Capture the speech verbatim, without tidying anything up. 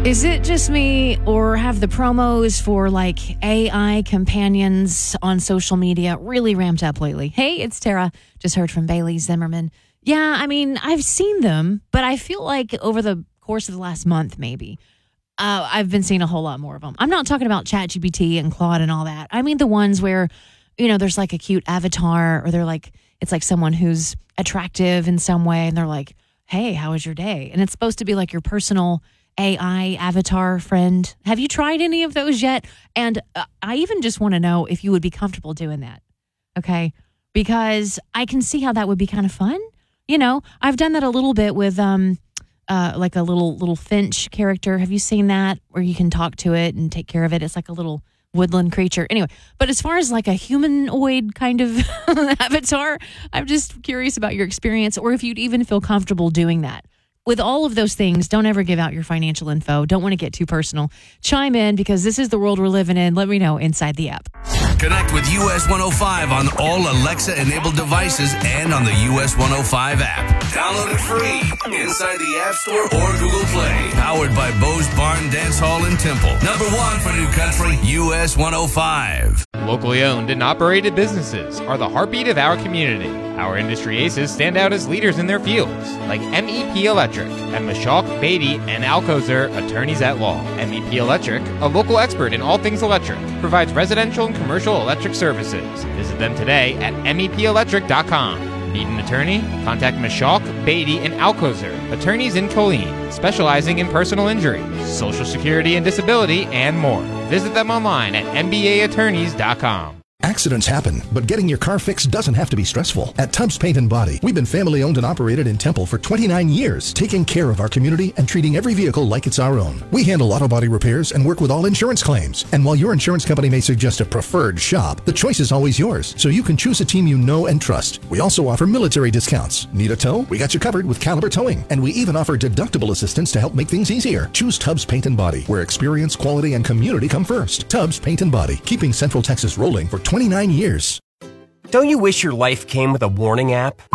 Is it just me, or have the promos for like A I companions on social media really ramped up lately? Hey, it's Tara. Just heard from Bailey Zimmerman. Yeah, I mean, I've seen them, but I feel like over the course of the last month, maybe, uh, I've been seeing a whole lot more of them. I'm not talking about ChatGPT and Claude and all that. I mean the ones where, you know, there's like a cute avatar, or they're like, it's like someone who's attractive in some way, and they're like, hey, how was your day? And it's supposed to be like your personal A I avatar friend. Have you tried any of those yet? And uh, I even just want to know if you would be comfortable doing that. Okay. Because I can see how that would be kind of fun. You know, I've done that a little bit with um, uh, like a little, little Finch character. Have you seen that? Where you can talk to it and take care of it. It's like a little woodland creature. Anyway, but as far as like a humanoid kind of avatar, I'm just curious about your experience, or if you'd even feel comfortable doing that. With all of those things, don't ever give out your financial info. Don't want to get too personal. Chime in, because this is the world we're living in. Let me know inside the app. Connect with U S one oh five on all Alexa-enabled devices and on the U S one oh five app. Download it free inside the App Store or Google Play. Powered by Bose Barn Dance Hall in Temple. Number one for New Country, U S one oh five. Locally owned and operated businesses are the heartbeat of our community. Our industry aces stand out as leaders in their fields, like M E P Electric and Mashawk, Beatty, and Alcozer, attorneys at law. M E P Electric, a local expert in all things electric, provides residential and commercial electric services. Visit them today at M E P electric dot com. Need an attorney? Contact Mashawk, Beatty, and Alcozer, attorneys in Colleen, specializing in personal injury, Social Security and disability, and more. Visit them online at M B A attorneys dot com. Accidents happen, but getting your car fixed doesn't have to be stressful. At Tubbs Paint and Body, we've been family owned and operated in Temple for twenty-nine years, taking care of our community and treating every vehicle like it's our own. We handle auto body repairs and work with all insurance claims. And while your insurance company may suggest a preferred shop, the choice is always yours, so you can choose a team you know and trust. We also offer military discounts. Need a tow? We got you covered with Caliber Towing. And we even offer deductible assistance to help make things easier. Choose Tubbs Paint and Body, where experience, quality, and community come first. Tubbs Paint and Body, keeping Central Texas rolling for twenty-nine years. Don't you wish your life came with a warning app?